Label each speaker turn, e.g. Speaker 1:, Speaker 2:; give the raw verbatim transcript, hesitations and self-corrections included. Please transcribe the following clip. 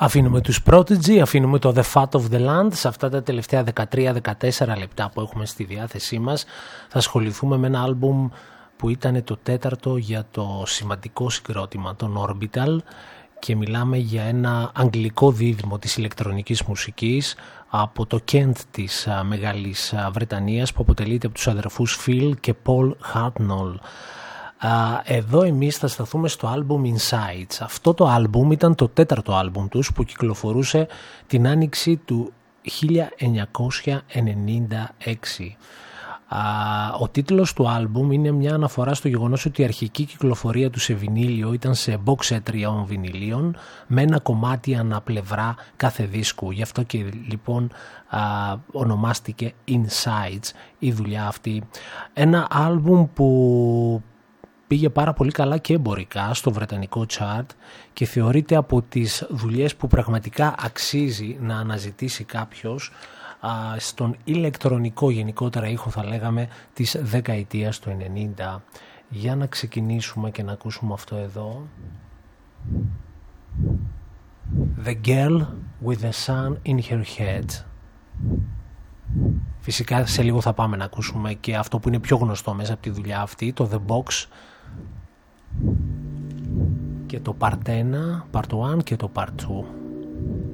Speaker 1: Αφήνουμε τους Prodigy, αφήνουμε το The Fat of the Land. Σε αυτά τα τελευταία δεκατρία δεκατέσσερα λεπτά που έχουμε στη διάθεσή μας θα ασχοληθούμε με ένα άλμπουμ που ήταν το τέταρτο για το σημαντικό συγκρότημα, τον Orbital, και μιλάμε για ένα αγγλικό δίδυμο της ηλεκτρονικής μουσικής από το Kent της Μεγάλης Βρετανίας, που αποτελείται από τους αδερφούς Phil και Paul Hartnell. Εδώ εμείς θα σταθούμε στο άλμπουμ Insights. Αυτό το άλμπουμ ήταν το τέταρτο άλμπουμ τους, που κυκλοφορούσε την άνοιξη του χίλια εννιακόσια ενενήντα έξι. Ο τίτλος του άλμπουμ είναι μια αναφορά στο γεγονός ότι η αρχική κυκλοφορία του σε βινίλιο ήταν σε box set τριών βινιλίων με ένα κομμάτι αναπλευρά κάθε δίσκου. Γι' αυτό και λοιπόν α, ονομάστηκε Insights η δουλειά αυτή. Ένα άλμπουμ που πήγε πάρα πολύ καλά και εμπορικά στο βρετανικό chart και θεωρείται από τις δουλειές που πραγματικά αξίζει να αναζητήσει κάποιος στον ηλεκτρονικό γενικότερα ήχο, θα λέγαμε, της δεκαετίας του ενενήντα. Για να ξεκινήσουμε και να ακούσουμε αυτό εδώ. The Girl with the Sun in Her Head. Φυσικά σε λίγο θα πάμε να ακούσουμε και αυτό που είναι πιο γνωστό μέσα από τη δουλειά αυτή, το The Box και το Part ένα, Part ένα και το Part δύο.